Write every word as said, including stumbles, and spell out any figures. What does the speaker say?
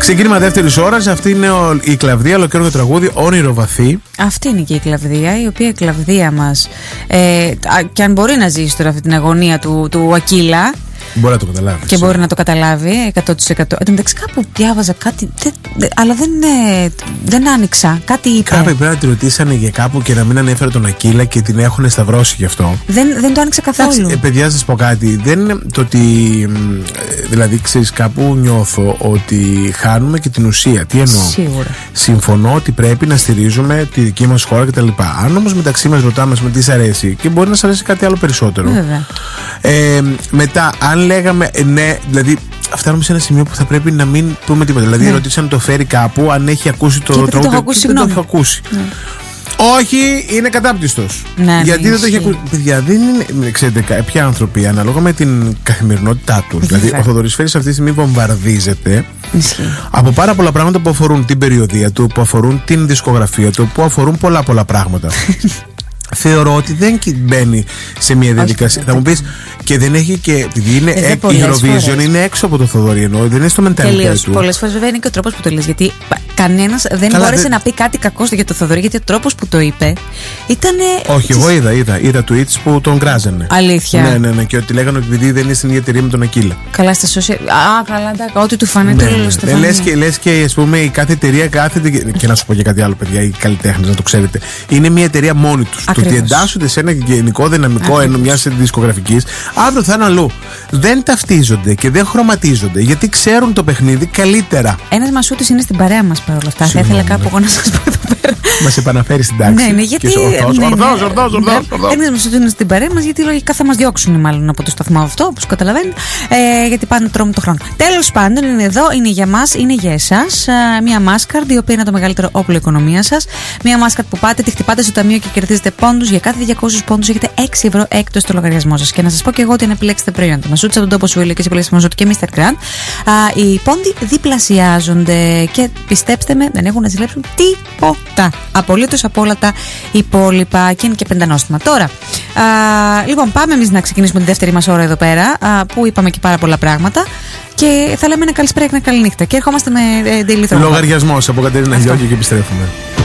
Ξεκίνημα δεύτερης ώρας. Αυτή είναι η Κλαβδία, ολοκληρωτικό τραγούδι, όνειρο βαθύ. Αυτή είναι και η Κλαβδία, η οποία η Κλαβδία μας, ε, και αν μπορεί να ζήσει τώρα αυτή την αγωνία του, του Ακύλα. Μπορεί να το καταλάβει. Και μπορεί να το καταλάβει εκατό τοις εκατό. Εν τω μεταξύ, κάπου διάβαζα κάτι. Δε, δε, αλλά δεν, ε, δεν άνοιξα. Κάτι είπε. Κάποιοι πρέπει να τη ρωτήσανε για κάπου και να μην ανέφερε τον Ακύλα και την έχουν σταυρώσει γι' αυτό. Δεν, δεν το άνοιξα καθόλου. Εντάξει, ε, παιδιά, σας πω κάτι. Δεν είναι το ότι. Δηλαδή, ξέρεις, κάπου νιώθω ότι χάνουμε και την ουσία. Τι εννοώ. Σίγουρα. Συμφωνώ ότι πρέπει να στηρίζουμε τη δική μας χώρα κτλ. Αν όμως μεταξύ μας ρωτάμε με τι σ' αρέσει, και μπορεί να σ' αρέσει κάτι άλλο περισσότερο. Βέβαια. Ε, μετά, αν λέγαμε ναι, δηλαδή φτάνουμε σε ένα σημείο που θα πρέπει να μην πούμε τίποτα. Δηλαδή, ναι. Ρωτήσαν να το φέρει κάπου, αν έχει ακούσει το τραγούδι. Δεν το έχω ακούσει. Δεν το έχω ακούσει. Ναι. Όχι, είναι κατάπτυστος. Ναι, γιατί ναι, δεν το έχει ακούσει. Παιδιά, δεν είναι. Ξέρετε, ποιοι άνθρωποι ανάλογα με την καθημερινότητά του. Δηλαδή, ο Θοδωρής Φέρης αυτή τη στιγμή βομβαρδίζεται από πάρα πολλά πράγματα που αφορούν την περιοδεία του, που αφορούν την δισκογραφία του, που αφορούν πολλά πολλά πράγματα. Θεωρώ ότι δεν μπαίνει σε μια διαδικασία. Θα μου πεις, και δεν έχει και. Επειδή είναι ε, η Eurovision είναι έξω από το Θοδωρή, ενώ δεν είναι στο mentality του. Πολλές φορές βέβαια είναι και ο τρόπος που το λες. Γιατί κανένας δεν Καλά, μπόρεσε δε... να πει κάτι κακό για το Θοδωρή, γιατί ο τρόπος που το είπε ήταν. Όχι, εγώ είδα, είδα, είδα tweets που τον γκράζανε. Αλήθεια. Ναι, ναι, ναι, και ότι λέγανε ότι επειδή δεν είναι στην ίδια εταιρεία με τον Ακύλα. Καλά, στα social. Α, καλά, εντάξει, ό,τι του φανεί. Ναι, ναι. Ε, λες και, λες και, ας πούμε, η κάθε εταιρεία κάθεται. Και να σου πω και κάτι άλλο, παιδιά, οι καλλιτέχνες, να το ξέρετε. Είναι μια εταιρεία μόνη του. Το ότι εντάσσονται σε ένα γενικό δυναμικό μια δισκογραφική, αύριο θα είναι αλλού. Δεν ταυτίζονται και δεν χρωματίζονται, γιατί ξέρουν το παιχνίδι καλύτερα. Ένας Μασούτης είναι στην παρέα μας παρόλα αυτά. Θα ήθελα κάπου εγώ να σας πω εδώ πέρα. Μας επαναφέρει στην τάξη. Ναι, ναι, γιατί. Ορθός, ορθός, ορθός. Ένας Μασούτης είναι στην παρέα μας, γιατί λογικά θα μας διώξουν μάλλον από το σταθμό αυτό, όπως καταλαβαίνετε. Ε, γιατί πάνε τρώμε το χρόνο. Τέλος πάντων, είναι εδώ, είναι για μας, είναι για εσάς. Μια μάσκαρντ, η οποία είναι το μεγαλύτερο όπλο οικονομίας σας. Μια μάσκαρντ που πάτε, τη χτυπάτε στο ταμείο και κερδίζετε πόντους. Για κάθε διακόσιους πόντους έχετε έξι ευρώ έκπτωση στο λογαριασμό σας. Και να σας πω και εγώ ότι αν επιλέξετε προϊόντα Μασούτης από τον τόπο σου, και σε επιλέξετε Μασούτη και μίστερ Grand, οι πόντοι διπλασιάζονται. Και πιστέψτε με, δεν έχουν να ζηλέψουν τίποτα. Απολύτως από όλα τα υπόλοιπα. Και είναι και πεντανόστιμα. Τώρα, α, λοιπόν, πάμε εμείς να ξεκινήσουμε τη δεύτερη μας ώρα εδώ πέρα, α, που είπαμε και πάρα πολλά πράγματα. Και θα λέμε ένα καλησπέρα και ένα καληνύχτα. Και ερχόμαστε με ε, daily thought. Λογαριασμός από Κατερίνα Γιώργη και επιστρέφουμε.